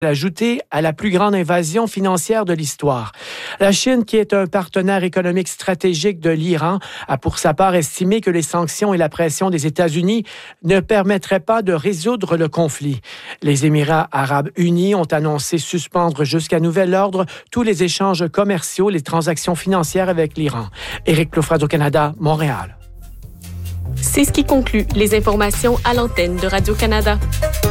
ajouté à la plus grande invasion financière de l'histoire. La Chine, qui est un partenaire économique stratégique de l'Iran, a pour sa part estimé que les sanctions et la pression des États-Unis ne permettraient pas de résoudre le conflit. Les Émirats arabes unis ont annoncé suspendre jusqu'à nouvel ordre tous les échanges commerciaux, les transactions financières avec l'Iran. Éric Plouffe, Radio-Canada, Montréal. C'est ce qui conclut les informations à l'antenne de Radio-Canada.